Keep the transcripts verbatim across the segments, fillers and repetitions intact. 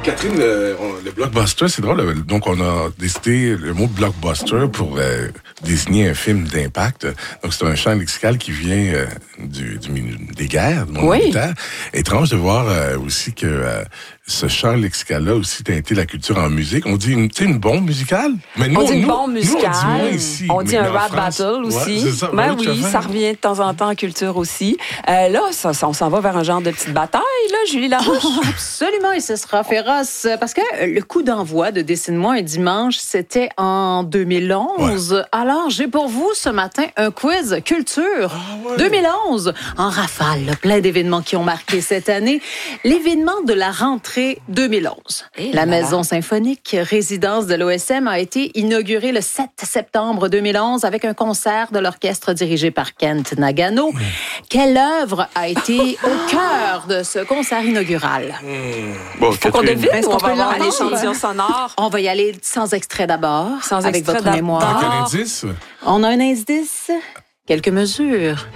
Catherine, le, on, le blockbuster, c'est drôle. Donc, on a décidé le mot blockbuster pour euh, désigner un film d'impact. Donc, c'est un champ lexical qui vient euh, du, du, des guerres, du monde oui. militaire. Étrange de voir euh, aussi que euh, ce champ lexical-là aussi teinté la culture en musique. On dit une, une bombe musicale. Mais nous, on dit une nous, bombe musicale. Nous, on dit moins ici. On dit un rap France, battle aussi. Ouais, ça, ben oui, ça revient de temps en temps en culture aussi. Euh, là, ça, ça, on s'en va vers un genre de petite bataille, là, Julie Larouche. Oh, absolument, et ce sera féroce. Parce que le coup d'envoi de Dessine-moi un dimanche, c'était en deux mille onze. Ouais. Alors, j'ai pour vous ce matin un quiz culture. Ah ouais. deux mille onze, en rafale, là, plein d'événements qui ont marqué cette année. L'événement de la rentrée deux mille onze. Et la là Maison là. Symphonique, résidence de l'O S M, a été inaugurée le sept septembre deux mille onze avec un concert de l'orchestre dirigé par Kent Nagano. Mmh. Quelle œuvre a été au cœur de ce concert inaugural? Mmh. Bon, faut qu'on devine ou on va avoir l'échantillon sonore? On va y aller sans extrait d'abord, sans avec extrait votre mémoire. Avec un indice? On a un indice, quelques mesures.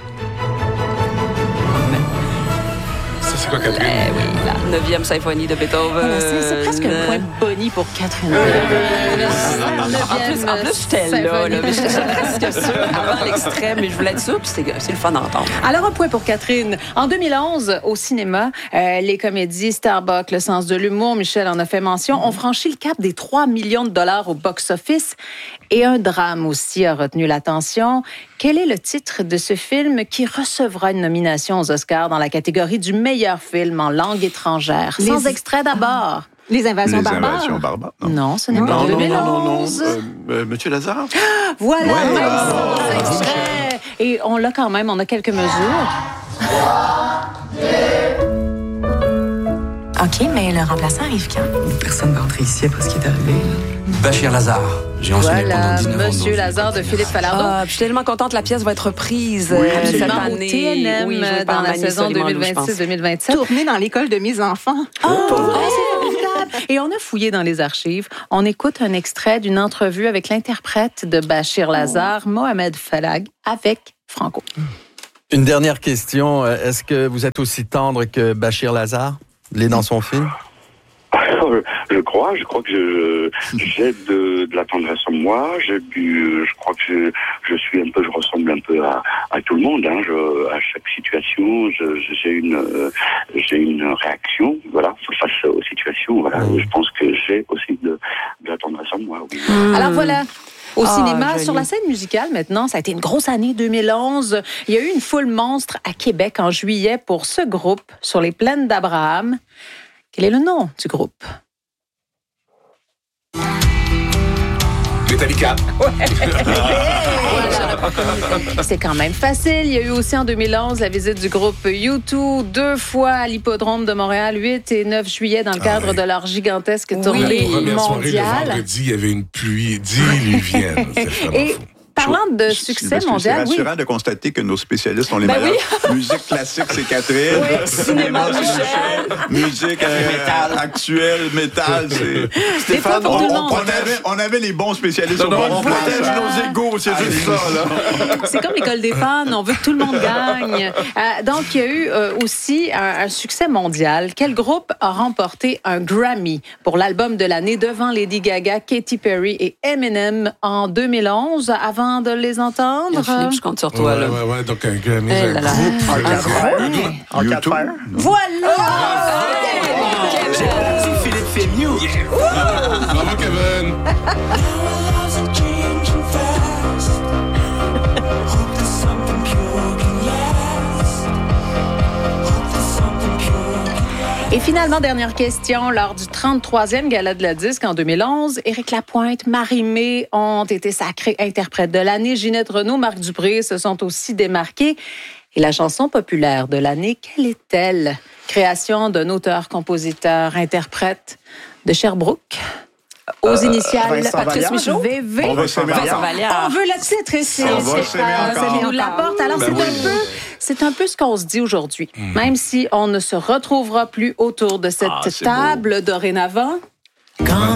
C'est quoi, Catherine? Eh oui, la neuvième symphonie de Beethoven. Ah, c'est, c'est presque un point boni pour Catherine. En plus, en plus j'étais là, là, mais j'étais presque sûre avant l'extrait, mais je voulais être sûre, puis c'est, c'est le fun à entendre. Alors, un point pour Catherine. En deux mille onze, au cinéma, euh, les comédies Starbuck, Le sens de l'humour, Michel en a fait mention, ont franchi le cap des trois millions de dollars au box-office. Et un drame aussi a retenu l'attention. Quel est le titre de ce film qui recevra une nomination aux Oscars dans la catégorie du meilleur film en langue étrangère? Les... Sans extrait d'abord. Les invasions Les barbares. invasions barbares. Non, non ce n'est non, pas non, deux mille onze. non, non, non. Euh, euh, Monsieur Lazare. Voilà, ouais, oui, ah, sans extrait. Et on l'a quand même, on a quelques mesures. OK, mais le remplaçant arrive quand? Personne va rentrer ici après ce qui est arrivé. Bachir Lazare. J'ai enseigné voilà, pendant dix-neuf ans. Monsieur Lazare de Philippe Falardeau. Ah, je suis tellement contente, la pièce va être reprise oui, euh, cette absolument, année. Au T N M oui, dans la saison deux mille vingt-six deux mille vingt-sept. Tournée dans l'école de mes enfants. Oh, oh, c'est formidable! Et on a fouillé dans les archives. On écoute un extrait d'une entrevue avec l'interprète de Bachir Lazare, oh. Mohamed Falag, avec Franco. Une dernière question. Est-ce que vous êtes aussi tendre que Bachir Lazare? L'est dans son film? Je crois, je crois que je, j'ai de, de la tendresse en moi. J'ai bu, je crois que je, je suis un peu, je ressemble un peu à, à tout le monde. Hein. Je, à chaque situation, je, j'ai une, euh, j'ai une réaction, voilà, face aux situations. Voilà, mmh. Je pense que j'ai aussi de, de la tendresse en moi. Oui. Mmh. Alors voilà. Au ah, cinéma, joli. Sur la scène musicale, maintenant, ça a été une grosse année deux mille onze. Il y a eu une foule monstre à Québec en juillet pour ce groupe sur les plaines d'Abraham. Quel est le nom du groupe? Metallica. Ouais. C'est quand même facile. Il y a eu aussi en deux mille onze la visite du groupe U deux, deux fois à l'hippodrome de Montréal, huit et neuf juillet, dans le cadre ah ouais. de leur gigantesque tournée oui. La première mondiale. Soirée, le vendredi, il y avait une pluie diluvienne. C'est vraiment et fou. Parlant de succès mondial, c'est rassurant oui. de constater que nos spécialistes ont les ben meilleurs. Oui. Musique classique, c'est Catherine. Oui, cinéma, c'est Michel. Musique euh, métal. Actuelle, métal, c'est Stéphane. On, on, on, avait, on avait les bons spécialistes. Non, non, on protège nos égos, c'est juste ça. Là. C'est comme l'école des fans, on veut que tout le monde gagne. Euh, donc, il y a eu euh, aussi un, un succès mondial. Quel groupe a remporté un Grammy pour l'album de l'année devant Lady Gaga, Katy Perry et Eminem en deux mille onze, avant de les entendre? Philippe, je compte sur toi. Ouais, là. ouais, ouais, donc un Grammy, Eh un là là. groupe. En quatre paires. En quatre paires. Voilà! C'est Philippe fait mieux. Bravo, Kevin! Et finalement, dernière question. Lors du trente-troisième Gala de la disque en deux mille onze, Éric Lapointe, Marie-Mé ont été sacrés interprètes de l'année. Ginette Renaud, Marc Dupré se sont aussi démarqués. Et la chanson populaire de l'année, quelle est-elle? Création d'un auteur, compositeur, interprète de Sherbrooke. Aux euh, initiales, Patrice Michaud, V V. On veut s'aimer Vincent Vallière. On veut le titre ici. On va s'aimer encore. Ça nous l'apporte. Alors, ben c'est, oui. un peu, c'est un peu ce qu'on se dit aujourd'hui. Mmh. Même si on ne se retrouvera plus autour de cette ah, table beau. Dorénavant. Quand